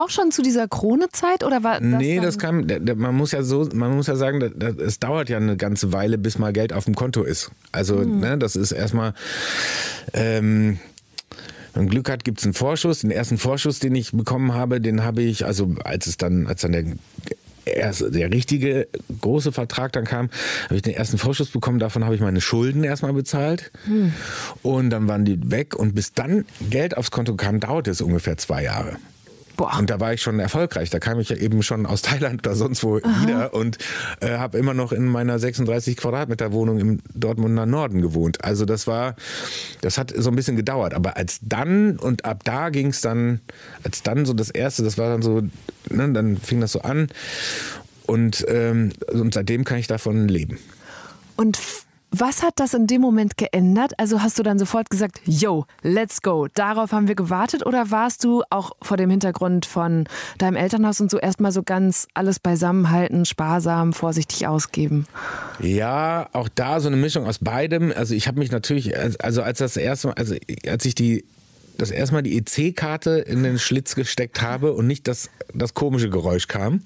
Auch schon zu dieser Krone-Zeit oder war das? Nee, das kam, man muss ja sagen, es dauert ja eine ganze Weile, bis mal Geld auf dem Konto ist. Also, das ist erstmal, wenn man Glück hat, gibt es einen Vorschuss. Den ersten Vorschuss, den ich bekommen habe, den habe ich, also als dann der richtige große Vertrag dann kam, habe ich den ersten Vorschuss bekommen. Davon habe ich meine Schulden erstmal bezahlt. Und dann waren die weg. Und bis dann Geld aufs Konto kam, dauerte es ungefähr 2 Jahre. Boah. Und da war ich schon erfolgreich. Da kam ich ja eben schon aus Thailand oder sonst wo wieder und habe immer noch in meiner 36 Quadratmeter Wohnung im Dortmunder Norden gewohnt. Also das hat so ein bisschen gedauert. Aber ab da ging es dann, als dann so das Erste, das war dann so, dann fing das so an. Und seitdem kann ich davon leben. Und was hat das in dem Moment geändert? Also hast du dann sofort gesagt, yo, let's go, darauf haben wir gewartet? Oder warst du auch vor dem Hintergrund von deinem Elternhaus und so erstmal so ganz alles beisammenhalten, sparsam, vorsichtig ausgeben? Ja, auch da so eine Mischung aus beidem. Also ich habe mich natürlich, als ich das erste Mal die EC-Karte in den Schlitz gesteckt habe und nicht das komische Geräusch kam.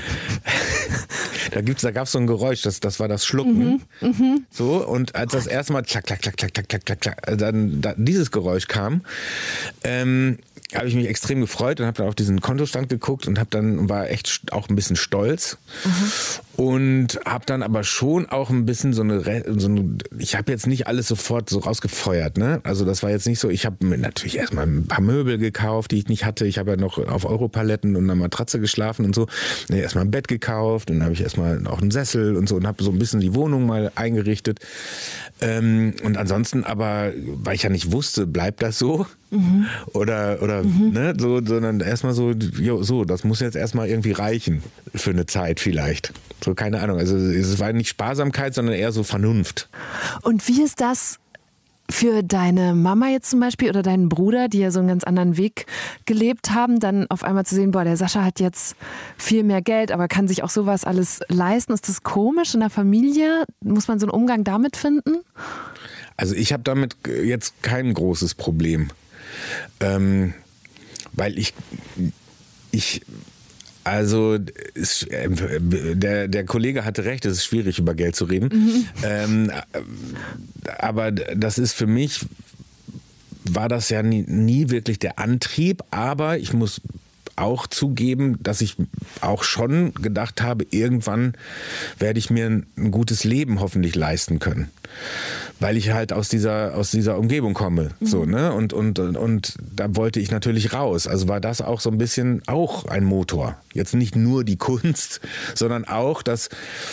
Da gab es so ein Geräusch, das war das Schlucken. So, und als das erste Mal klack, klack, klack, klack, klack, klack, klack, klack, dann dieses Geräusch kam, habe ich mich extrem gefreut und habe dann auf diesen Kontostand geguckt und war echt auch ein bisschen stolz. Und habe dann aber schon auch ein bisschen ich habe jetzt nicht alles sofort so rausgefeuert, ne? Also das war jetzt nicht so, ich habe mir natürlich erstmal ein paar Möbel gekauft, die ich nicht hatte. Ich habe ja noch auf Europaletten und einer Matratze geschlafen und so. Erstmal ein Bett gekauft und dann habe ich erstmal auch einen Sessel und so und habe so ein bisschen die Wohnung mal eingerichtet. Und ansonsten aber, weil ich ja nicht wusste, bleibt das so? Oder ne, so, sondern erstmal so, das muss jetzt erstmal irgendwie reichen für eine Zeit vielleicht. So, keine Ahnung. Also es war nicht Sparsamkeit, sondern eher so Vernunft. Und wie ist das für deine Mama jetzt zum Beispiel oder deinen Bruder, die ja so einen ganz anderen Weg gelebt haben, dann auf einmal zu sehen, der Sascha hat jetzt viel mehr Geld, aber kann sich auch sowas alles leisten? Ist das komisch in der Familie? Muss man so einen Umgang damit finden? Also ich habe damit jetzt kein großes Problem. Weil also der Kollege hatte recht, es ist schwierig, über Geld zu reden. Aber das ist für mich, war das ja nie wirklich der Antrieb, aber ich muss auch zugeben, dass ich auch schon gedacht habe, irgendwann werde ich mir ein gutes Leben hoffentlich leisten können. Weil ich halt aus dieser Umgebung komme. So, ne? Und da wollte ich natürlich raus. Also war das auch so ein bisschen auch ein Motor. Jetzt nicht nur die Kunst, sondern auch das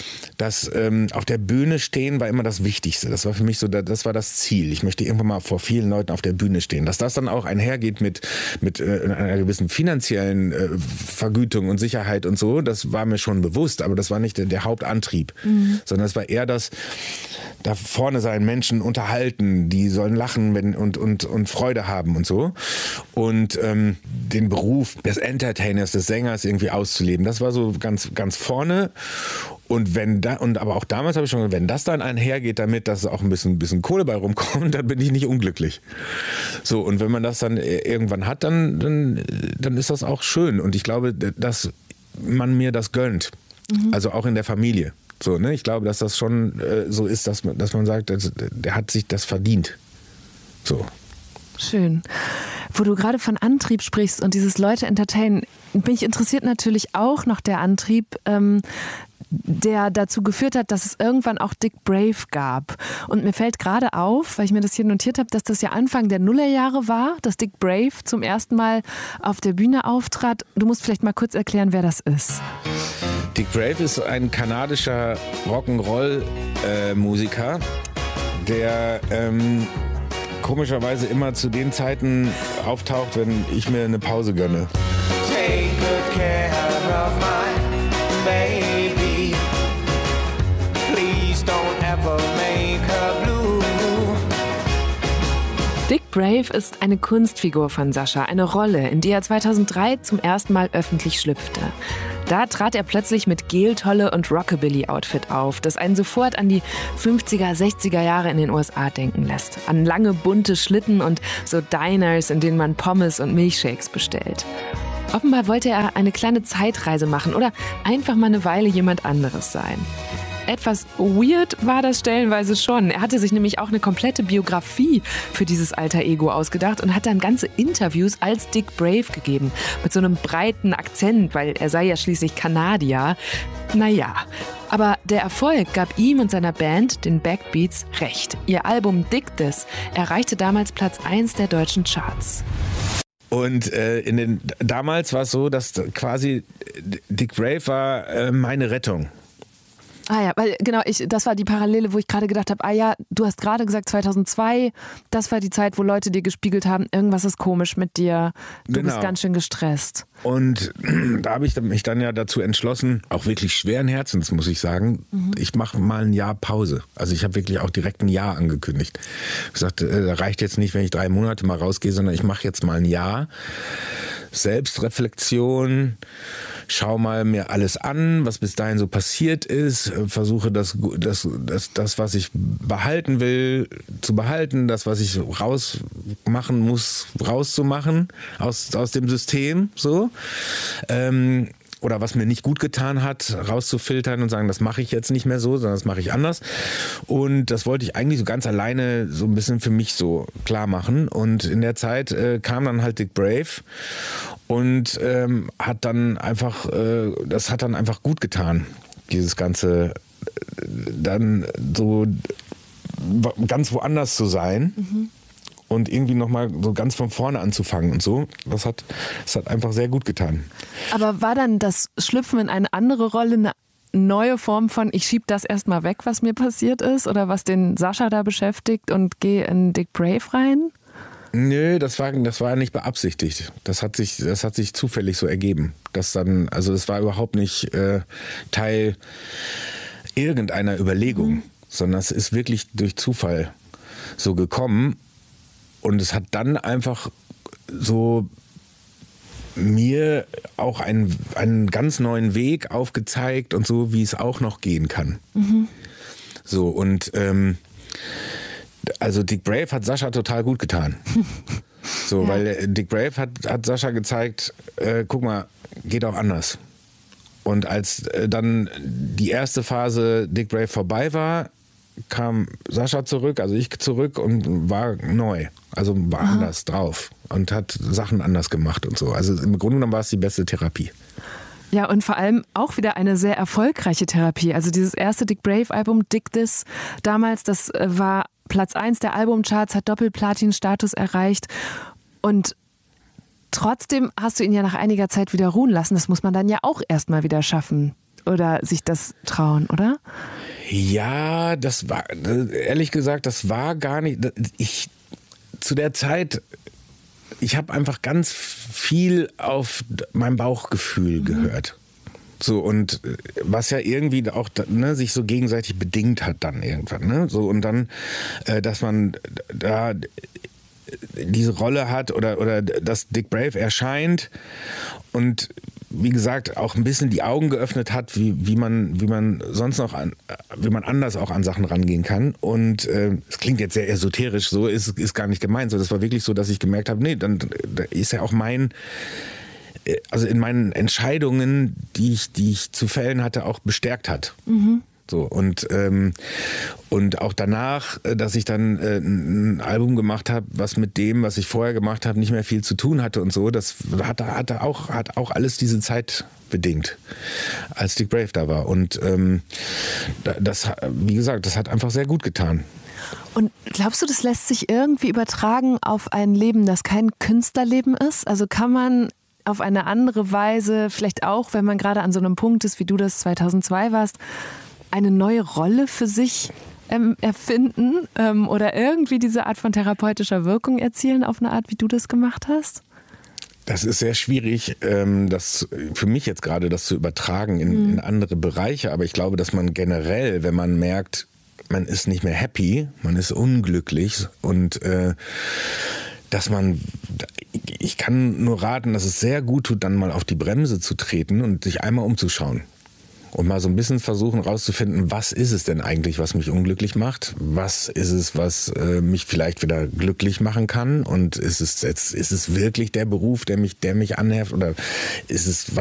auf der Bühne stehen war immer das Wichtigste. Das war für mich so, das war das Ziel. Ich möchte irgendwann mal vor vielen Leuten auf der Bühne stehen. Dass das dann auch einhergeht mit einer gewissen finanziellen Vergütung und Sicherheit und so, das war mir schon bewusst, aber das war nicht der Hauptantrieb. Sondern es war eher das, da vorne sein, Menschen unterhalten, die sollen lachen und Freude haben und so. Und den Beruf des Entertainers, des Sängers irgendwie auszuleben, das war so ganz, ganz vorne. Und aber auch damals habe ich schon gesagt, wenn das dann einhergeht damit, dass auch ein bisschen Kohle bei rumkommt, dann bin ich nicht unglücklich. So, und wenn man das dann irgendwann hat, dann ist das auch schön. Und ich glaube, dass man mir das gönnt. Also auch in der Familie. So, ne? Ich glaube, dass das schon so ist, dass man sagt, der hat sich das verdient. So. Schön. Wo du gerade von Antrieb sprichst und dieses Leute entertainen, bin ich interessiert natürlich auch noch der Antrieb, der dazu geführt hat, dass es irgendwann auch Dick Brave gab. Und mir fällt gerade auf, weil ich mir das hier notiert habe, dass das ja Anfang der Nullerjahre war, dass Dick Brave zum ersten Mal auf der Bühne auftrat. Du musst vielleicht mal kurz erklären, wer das ist. Dick Brave ist ein kanadischer Rock'n'Roll-Musiker, der komischerweise immer zu den Zeiten auftaucht, wenn ich mir eine Pause gönne. Take good care of my baby. Please don't ever make her blue. Dick Brave ist eine Kunstfigur von Sascha, eine Rolle, in die er 2003 zum ersten Mal öffentlich schlüpfte. Da trat er plötzlich mit Geltolle und Rockabilly-Outfit auf, das einen sofort an die 50er, 60er Jahre in den USA denken lässt. An lange, bunte Schlitten und so Diners, in denen man Pommes und Milchshakes bestellt. Offenbar wollte er eine kleine Zeitreise machen oder einfach mal eine Weile jemand anderes sein. Etwas weird war das stellenweise schon. Er hatte sich nämlich auch eine komplette Biografie für dieses Alter Ego ausgedacht und hat dann ganze Interviews als Dick Brave gegeben. Mit so einem breiten Akzent, weil er sei ja schließlich Kanadier. Naja, aber der Erfolg gab ihm und seiner Band, den Backbeats, recht. Ihr Album Dig This erreichte damals Platz 1 der deutschen Charts. Und damals war es so, dass quasi Dick Brave war meine Rettung. Ah ja, weil genau, das war die Parallele, wo ich gerade gedacht habe, du hast gerade gesagt 2002, das war die Zeit, wo Leute dir gespiegelt haben, irgendwas ist komisch mit dir, du bist ganz schön gestresst. Und da habe ich mich dann ja dazu entschlossen, auch wirklich schweren Herzens, muss ich sagen, ich mache mal ein Jahr Pause. Also ich habe wirklich auch direkt ein Jahr angekündigt. Ich sagte, da reicht jetzt nicht, wenn ich 3 Monate mal rausgehe, sondern ich mache jetzt mal ein Jahr. Selbstreflexion, schau mal mir alles an, was bis dahin so passiert ist, versuche das, was ich behalten will, zu behalten, das, was ich rausmachen muss, rauszumachen aus dem System, so. Oder was mir nicht gut getan hat, rauszufiltern und sagen, das mache ich jetzt nicht mehr so, sondern das mache ich anders. Und das wollte ich eigentlich so ganz alleine so ein bisschen für mich so klar machen. Und in der Zeit kam dann halt Dick Brave und hat dann einfach gut getan, dieses Ganze dann so ganz woanders zu sein. Und irgendwie nochmal so ganz von vorne anzufangen und so. Das hat einfach sehr gut getan. Aber war dann das Schlüpfen in eine andere Rolle eine neue Form von, ich schieb das erstmal weg, was mir passiert ist? Oder was den Sascha da beschäftigt und gehe in Dick Brave rein? Nö, das war nicht beabsichtigt. Das hat sich zufällig so ergeben. Das war überhaupt nicht Teil irgendeiner Überlegung, sondern es ist wirklich durch Zufall so gekommen. Und es hat dann einfach so mir auch einen ganz neuen Weg aufgezeigt und so, wie es auch noch gehen kann. So, und also Dick Brave hat Sascha total gut getan. So, ja. Weil Dick Brave hat Sascha gezeigt, guck mal, geht auch anders. Und als dann die erste Phase Dick Brave vorbei war, kam Sascha zurück, also ich zurück und war neu. Also war anders drauf und hat Sachen anders gemacht und so. Also im Grunde genommen war es die beste Therapie. Ja, und vor allem auch wieder eine sehr erfolgreiche Therapie. Also dieses erste Dick Brave-Album, Dig This, damals, das war Platz 1 der Albumcharts, hat Doppel-Platin-Status erreicht. Und trotzdem hast du ihn ja nach einiger Zeit wieder ruhen lassen. Das muss man dann ja auch erstmal wieder schaffen. Oder sich das trauen, oder? Ja, das war, ehrlich gesagt, das war gar nicht, zu der Zeit, ich habe einfach ganz viel auf mein Bauchgefühl gehört. So, und was ja irgendwie auch sich so gegenseitig bedingt hat dann irgendwann. Ne? So, und dann, dass man da diese Rolle hat oder dass Dick Brave erscheint und wie gesagt auch ein bisschen die Augen geöffnet hat, wie man sonst noch wie man anders auch an Sachen rangehen kann. Und es klingt jetzt sehr esoterisch, so ist gar nicht gemeint. So, das war wirklich so, dass ich gemerkt habe, nee, dann da ist ja auch also in meinen Entscheidungen, die ich zu fällen hatte, auch bestärkt hat. So, und auch danach, dass ich dann ein Album gemacht habe, was mit dem, was ich vorher gemacht habe, nicht mehr viel zu tun hatte und so, das hat auch alles diese Zeit bedingt, als Dick Brave da war. Und das, wie gesagt, das hat einfach sehr gut getan. Und glaubst du, das lässt sich irgendwie übertragen auf ein Leben, das kein Künstlerleben ist? Also kann man auf eine andere Weise, vielleicht auch, wenn man gerade an so einem Punkt ist, wie du das 2002 warst, eine neue Rolle für sich erfinden oder irgendwie diese Art von therapeutischer Wirkung erzielen auf eine Art, wie du das gemacht hast? Das ist sehr schwierig, das für mich jetzt gerade das zu übertragen in andere Bereiche. Aber ich glaube, dass man generell, wenn man merkt, man ist nicht mehr happy, man ist unglücklich und ich kann nur raten, dass es sehr gut tut, dann mal auf die Bremse zu treten und sich einmal umzuschauen. und mal so ein bisschen versuchen rauszufinden, was ist es denn eigentlich, was mich unglücklich macht? Was ist es, was mich vielleicht wieder glücklich machen kann? Und ist es wirklich der Beruf, der mich annervt? Oder ist es